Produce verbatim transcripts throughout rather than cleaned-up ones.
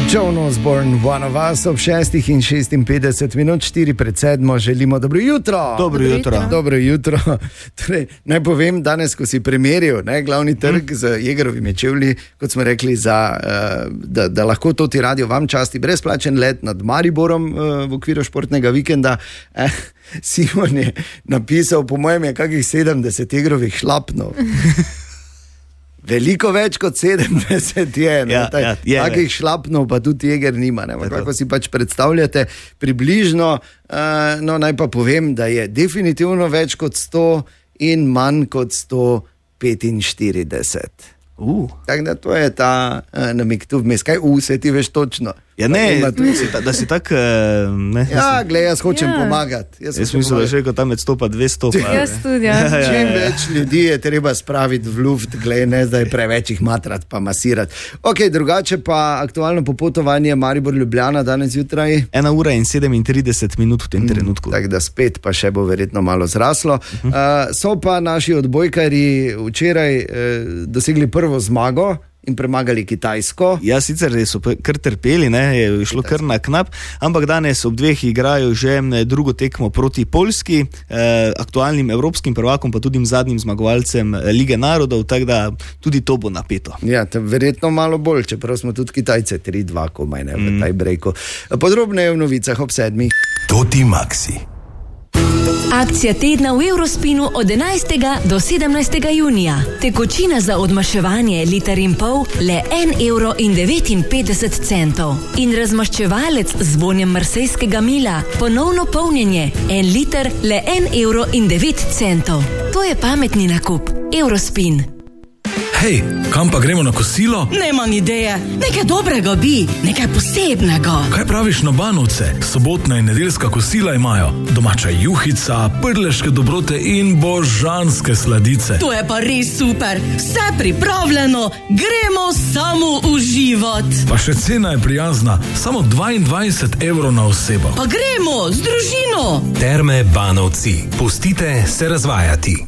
John Osborne, One of Us, ob šestih in šestinpetdeset minut, štiri pred sedmo, želimo dobro jutro. Dobro jutro. Dobro jutro. Torej, naj povem, danes, ko si primerjal ne, glavni trg z Jegerovimi čevlji, kot smo rekli, za, uh, da, da lahko to ti radio vam časti brezplačen let nad Mariborom uh, v okviru športnega vikenda. Eh, Simon je napisal, po mojem je kakih sedemdeset Jegerovih šlapnov. Veliko več kot sedemdeset je, ja, ja, je takih šlapnov pa tudi Jeger nima, ne, kako si pač predstavljate približno, uh, no naj pa povem, da je definitivno več kot sto in manj kot sto petinštirideset. Uh. Tako da to je ta uh, namik tu vmes, kaj u, se ti veš točno. Ja ne, da si, ta, da si tak... Ne, ja, gled, jaz hočem ja. pomagati. Jaz, jaz mislim, da je rekel tam med sto pa dvesto. Jaz tudi, ja. Ja, ja, ja. Čim več ljudi je treba spraviti v luft, gled, ne zdaj preveč jih matrati pa masirati. Ok, drugače pa aktualno popotovanje Maribor-Ljubljana danes jutraj. Ena ura in sedemintrideset minut v tem mm, trenutku. Tako da spet pa še bo verjetno malo zraslo. Uh-huh. Uh, so pa naši odbojkarji včeraj uh, dosegli prvo zmago in premagali Kitajsko. Ja, sicer so kar trpeli, ne, je šlo kar na knap, ampak danes ob dveh igrajo že drugo tekmo proti Poljski, eh, aktualnim evropskim prvakom, pa tudi zadnjim zmagovalcem Lige narodov, tako da tudi to bo napeto. Ja, verjetno malo bolj, čeprav smo tudi Kitajce tri dva komaj ne, v mm. taj brejku. Podrobneje v novicah ob sedmih. Toti Maxi. Akcija tedna v Eurospinu od enajstega do sedemnajstega junija. Tekočina za odmaševanje liter in pol le en evro in devetinpetdeset centov. In razmaščevalec z vonjem marsejskega mila. Ponovno polnjenje. En liter le en evro in devet centov. To je pametni nakup. Eurospin. Hej, kam pa gremo na kosilo? Nemam ideje. Nekaj dobrega bi, nekaj posebnega. Kaj praviš na Banovce? Sobotna in nedeljska kosila imajo. Domača juhica, prleške dobrote in božanske sladice. To je pa res super. Vse pripravljeno. Gremo samo uživati. Pa še cena je prijazna. Samo dvaindvajset evrov na osebo. Pa gremo z družino. Terme Banovci. Pustite se razvajati.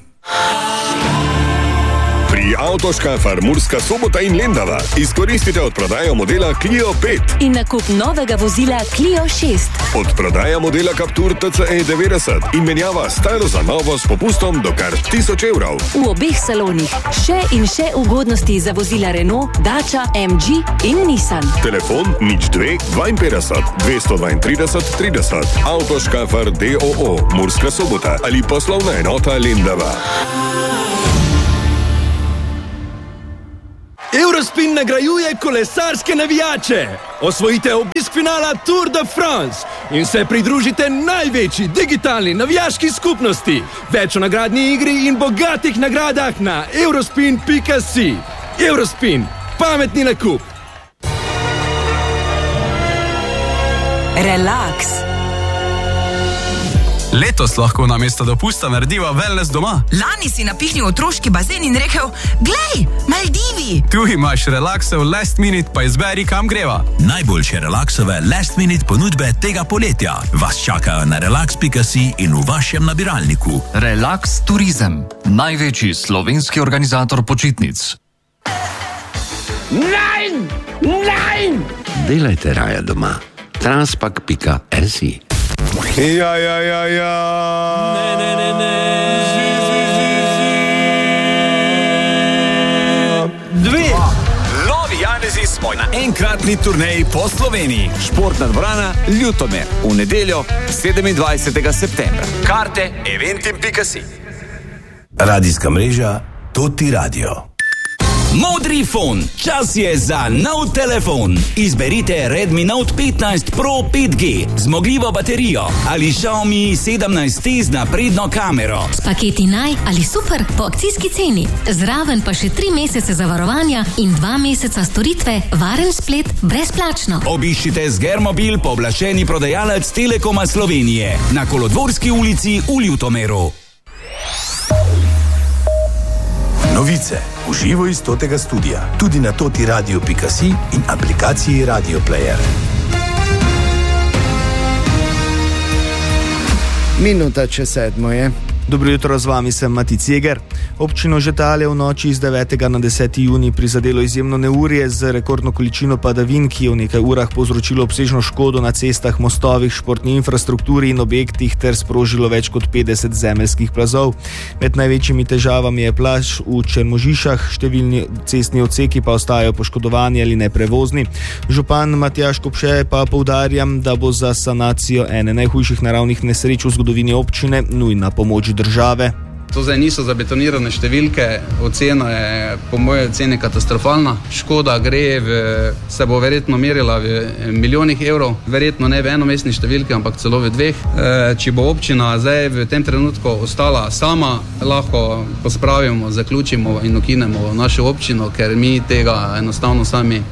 Pri Avtoškafar Murska Sobota in Lendava izkoristite odprodajo modela Clio pet in nakup novega vozila Clio šest. Odprodaja modela Captur T C E devetdeset in menjava staro za novo s popustom do kar tisoč evrov. V obeh salonih še in še ugodnosti za vozila Renault, Dacia, M G in Nissan. Telefon nič dve dvainpetdeset dvesto dvaintrideset trideset. Avtoškafar D O O Murska Sobota ali poslovna enota Lendava. Eurospin nagrajuje kolesarske navijače. Osvojite obisk finala Tour de France in se pridružite največji digitalni navijaški skupnosti. Več o nagradni igri in bogatih nagradah na eurospin pika si. Eurospin, pametni nakup. Relax. Letos lahko namesto dopusta narediva wellness doma. Lani si napihnil otroški bazen in rekel, glej, Maldivi. Tu imaš relaksov last minute, pa izberi, kam greva. Najboljše relaksove last minute ponudbe tega poletja vas čakajo na relax pika si in v vašem nabiralniku. Relax Turizem, največji slovenski organizator počitnic. Nein! Nein! Delajte raje doma. Transpak pika si. Ja, ja, ja, ja. Ne, ne, ne, ne. Zi, zi, zi, zi. Dve. Novi Janezi smo na enkratni turneji po Sloveniji. Športna dvorana Ljutomer. V nedeljo sedemindvajsetega septembra. Karte eventim pika si. Radijska mreža Toti Radio. Modri fon, čas je za nov telefon. Izberite Redmi Note petnajst Pro pet G, zmogljivo baterijo ali Xiaomi sedemnajst T z napredno kamero. S paketi naj ali super po akcijski ceni. Zraven pa še tri mesece zavarovanja in dva meseca storitve, varen splet brezplačno. Obiščite Zgermobil, pooblaščeni prodajalec Telekoma Slovenije na Kolodvorski ulici v Ljutomeru. Novice v živo iz Totega studia, tudi na toti radio pika si in aplikaciji Radio Player. Minuta čez sedmo je. Dobro jutro, z vami sem Matic Jeger. Občino Žetale v noči iz devetega na deseti junij prizadelo izjemno neurje z rekordno količino padavin, ki je v nekaj urah povzročilo obsežno škodo na cestah, mostovih, športni infrastrukturi in objektih ter sprožilo več kot petdeset zemeljskih plazov. Med največjimi težavami je plaž v Črnožišah, številni cestni odseki pa ostajajo poškodovani ali neprevozni. Župan Matjaž Kopše pa poudarjam, da bo za sanacijo ene najhujših naravnih nesreč v zgodovini občine nujna pomoč države. To zdaj niso zabetonirane številke, ocena je po moje oceni katastrofalna. Škoda gre v, se bo verjetno merila v milijonih evrov, verjetno ne v enomestni številki, ampak celo v dveh. E, če bo občina zdaj v tem trenutku ostala sama, lahko pospravimo, zaključimo in ukinemo našo občino, ker mi tega enostavno sami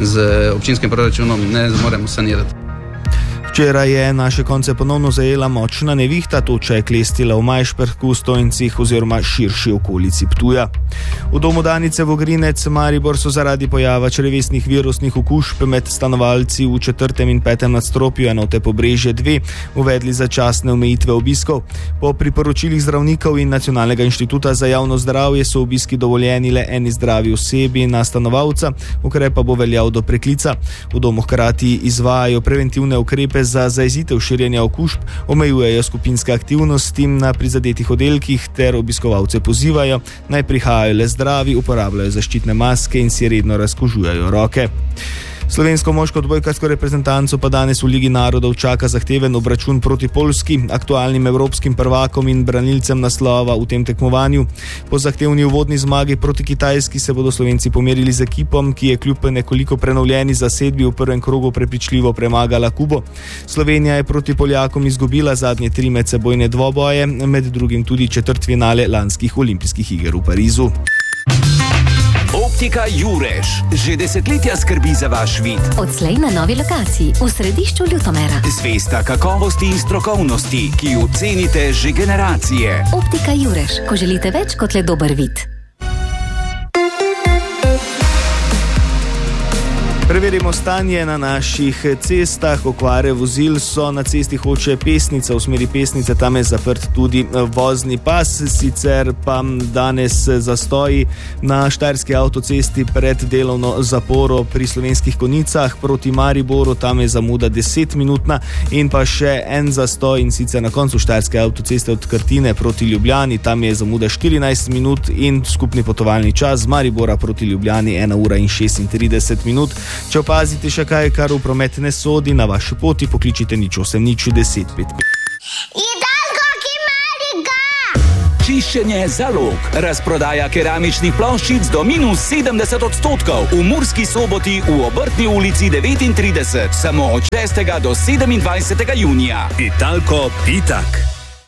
z občinskim proračunom ne zmoremo sanirati. Včeraj je naše konce ponovno zajela močna nevihta, toča je klestila v Majšperku, Stojncih oziroma širši okolici Ptuja. V domu Danice Vogrinec Maribor so zaradi pojava črevesnih virusnih okužb med stanovalci v četrtem in petem nadstropju enote Pobrežje dve uvedli začasne omejitve obiskov. Po priporočilih zdravnikov in Nacionalnega inštituta za javno zdravje so obiski dovoljeni le eni zdravi osebi na stanovalca, ukrep pa bo veljal do preklica. V domu hkrati izvajajo preventivne ukrepe za zajezitev širjenja okužb, omejujejo skupinske aktivnosti na prizadetih oddelkih ter obiskovalce pozivajo, naj prihajajo le zdravi, uporabljajo zaščitne maske in si redno razkužujejo roke. Slovensko moško odbojkarsko reprezentanco pa danes v Ligi narodov čaka zahteven obračun proti Poljski, aktualnim evropskim prvakom in branilcem naslova v tem tekmovanju. Po zahtevni uvodni zmagi proti Kitajski se bodo Slovenci pomerili z ekipom, ki je kljub nekoliko prenovljeni zasedbi v prvem krogu prepričljivo premagala Kubo. Slovenija je proti Poljakom izgubila zadnje tri medsebojne dvoboje, med drugim tudi četrtfinale lanskih olimpijskih iger v Parizu. Optika Jurež že desetletja skrbi za vaš vid. Odslej na novi lokaciji v središču Ljutomera. Zvesta kakovosti in strokovnosti, ki jo cenite že generacije. Optika Jurež, ko želite več kot le dober vid. Preverimo stanje na naših cestah. Okvare vozil so na cesti Hoče Pesnica, v smeri Pesnice, tam je zaprt tudi vozni pas, sicer pa danes zastoji na štajerski avtocesti pred delovno zaporo pri Slovenskih Konjicah proti Mariboru, tam je zamuda desetminutna in pa še en zastoj in sicer na koncu štajerske avtoceste od Krtine proti Ljubljani, tam je zamuda štirinajst minut in skupni potovalni čas z Maribora proti Ljubljani ena ura in šestintrideset minut. Če opazite še kaj, kar v promet ne sodi, na vaši poti pokličite nič osem nič deset pet pet. Hidalgo, ki mali ga! Čiščenje zalog. Razprodaja keramičnih ploščic do minus sedemdeset odstotkov. V Murski Soboti v Obrtni ulici devetintrideset. Samo od šestega do sedemindvajsetega junija. Italko Pitak.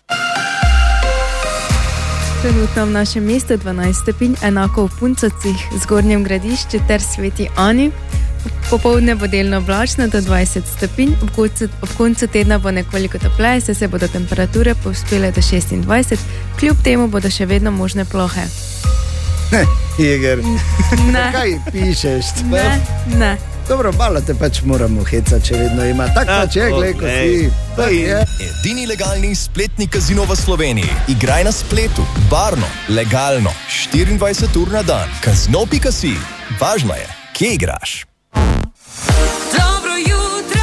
Trenutno v našem mestu dvanajst stopinj, enako v Puncocih, Zgornjem Gradišču ter Sveti Ani. Popoldne bo delno oblačno do dvajset stopinj, ob koncu, ob koncu tedna bo nekoliko topleje, saj se bodo temperature povzpele do šestindvajset, kljub temu bodo še vedno možne plohe. Ne, Jeger, Ne. kaj pišeš? Ne, ne. Dobro, malo te pač moramo hecati, če vedno ima. Tak pač je, glej, ko si. Tak je. Edini legalni spletni kazino v Sloveniji. Igraj na spletu, varno, legalno, štiriindvajset ur na dan. Kazino pika si. Važno je, kje igraš. Dobro jutro.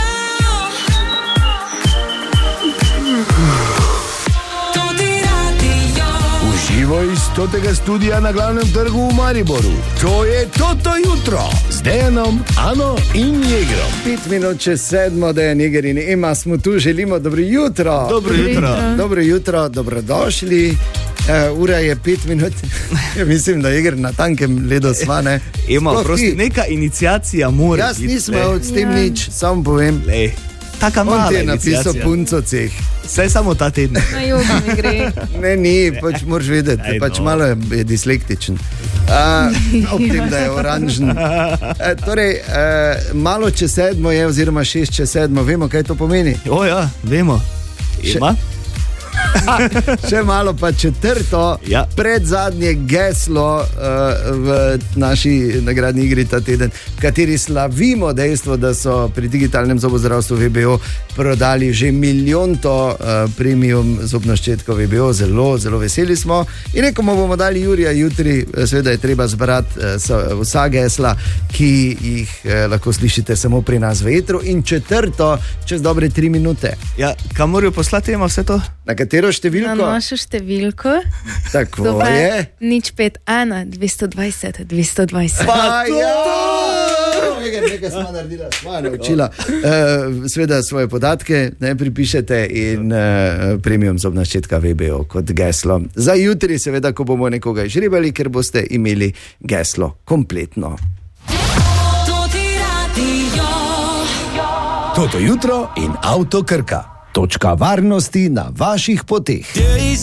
Tudi radio. Uživo iz stotega studia na glavnem trgu v Mariboru. To je Toto jutro z Dejanom, Ano in Jegrom. Pet minut čez sedmo, Dejan, Jeger in Ema smo tu, želimo dobro jutro. Dobro jutro. Dobro jutro, dobrodošli. Uh, ura je pet minut, ja, mislim, da Jeger na tankem ledu sva, ne? Ema, prosti, neka iniciacija mora Jaz biti. nisem od s tem nič, samo povem. Lej, taka On mala ti je napisal iniciacija. Puncocih. Vse samo ta teden. Na jogo mi gre. Ne, ni, pač moraš vedeti, Aj, pač no. malo je, je dislektičen. Uh, ob tem, da je oranžen. Uh, torej, uh, malo čez sedmo je, oziroma šest čez sedmo, vemo, kaj to pomeni. O ja, vemo. Ema? Še malo pa četrto, ja. predzadnje geslo uh, v naši nagradni igri ta teden, v kateri slavimo dejstvo, da so pri digitalnem zobozdravstvu V B O prodali že milijonto uh, premium zobno ščetko V B O, zelo, zelo veseli smo. In nekomu bomo dali Jurija jutri, seveda je treba zbrati uh, vsa gesla, ki jih uh, lahko slišite samo pri nas v etru. In četrto, čez dobre tri minute. Ja, kam morajo poslati ima vse to? Na katero številko? Na našo številko. Tako je. Nič pet ena, dvesto dvajset, dvesto dvajset. Pa ja! Nekaj smo naredila, smo naučila. Uh, Sveda svoje podatke ne pripišete in uh, premium zobna ščetka V B O kot geslo. Za jutri seveda, ko bomo nekoga žrebali, ker boste imeli geslo kompletno. Toto jutro in Avto Krka. Točka varnosti na vaših poteh.